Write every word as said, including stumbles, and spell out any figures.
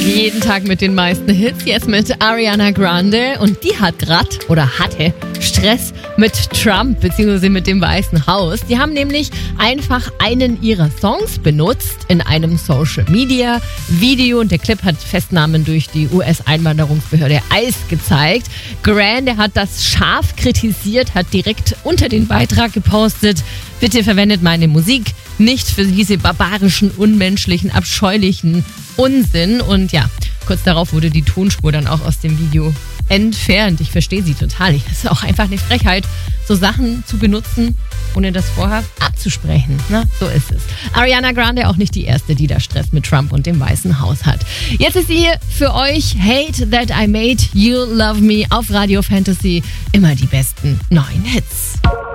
Jeden Tag mit den meisten Hits, jetzt mit Ariana Grande. Und die hat grad oder hatte Stress mit Trump bzw. mit dem Weißen Haus. Die haben nämlich einfach einen ihrer Songs benutzt in einem Social-Media-Video. Und der Clip hat Festnahmen durch die U S-Einwanderungsbehörde I C E gezeigt. Grande hat das scharf kritisiert, hat direkt unter den Beitrag gepostet: Bitte verwendet meine Musik nicht für diese barbarischen, unmenschlichen, abscheulichen Unsinn. Und ja, kurz darauf wurde die Tonspur dann auch aus dem Video entfernt. Ich verstehe sie total. Es ist auch einfach eine Frechheit, so Sachen zu benutzen, ohne das vorher abzusprechen. Na, so ist es. Ariana Grande auch nicht die erste, die da Stress mit Trump und dem Weißen Haus hat. Jetzt ist sie hier für euch. Hate That I Made You Love Me auf Radio Fantasy. Immer die besten neuen Hits.